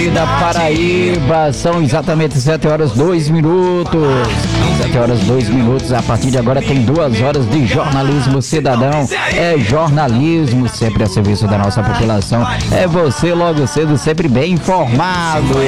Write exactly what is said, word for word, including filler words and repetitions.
aqui da Paraíba. São exatamente sete horas dois minutos. sete horas dois minutos. A partir de agora tem duas horas de jornalismo cidadão. É jornalismo sempre a serviço da nossa população. É você logo cedo sempre bem informado.